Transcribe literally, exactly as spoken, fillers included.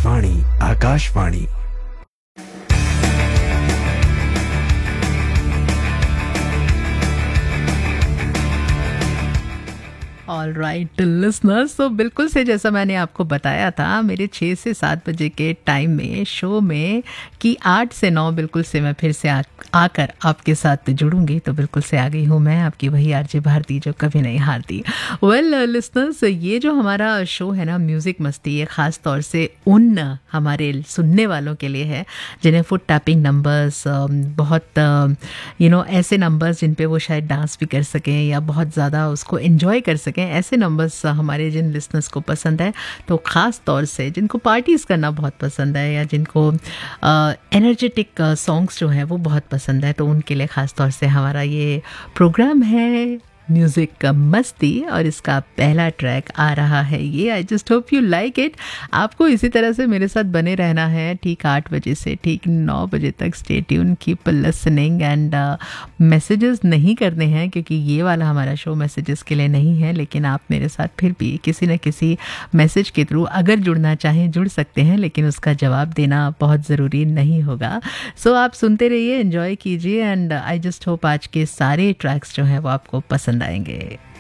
वाणी Akashvani. All right listeners, तो बिल्कुल से जैसा मैंने आपको बताया था, मेरे छः से सात बजे के टाइम में शो में कि आठ से नौ बिल्कुल से मैं फिर से आ, आकर आपके साथ जुड़ूंगी। तो बिल्कुल से आ गई हूँ मैं, आपकी वही आरजे भारती जो कभी नहीं हारती। वेल लिसनर्स, ये जो हमारा शो है ना म्यूज़िक मस्ती, ये ख़ास तौर से उन हमारे सुनने वालों के लिए है जिन्हें फुट टैपिंग नंबर्स, बहुत यू नो ऐसे नंबर्स जिन पे वो शायद डांस भी कर सकें या बहुत ज़्यादा उसको एंजॉय कर सकें, ऐसे नंबर्स हमारे जिन लिसनर्स को पसंद है। तो ख़ास तौर से जिनको पार्टीज़ करना बहुत पसंद है या जिनको एनर्जेटिक सॉन्ग्स जो हैं वो बहुत पसंद है, तो उनके लिए ख़ास तौर से हमारा ये प्रोग्राम है म्यूज़िक मस्ती। और इसका पहला ट्रैक आ रहा है ये, I just hope you like it. आपको इसी तरह से मेरे साथ बने रहना है ठीक आठ बजे से ठीक नौ बजे तक। Stay tune, keep listening and messages नहीं करने हैं क्योंकि ये वाला हमारा शो मैसेजेस के लिए नहीं है, लेकिन आप मेरे साथ फिर भी किसी न किसी मैसेज के थ्रू अगर जुड़ना चाहें जुड़ सकते हैं, लेकिन उसका जवाब देना बहुत ज़रूरी नहीं होगा। सो so, आप सुनते रहिए, एंजॉय कीजिए एंड आई जस्ट होप आज के सारे ट्रैक्स जो हैं वो आपको पसंद आएंगे।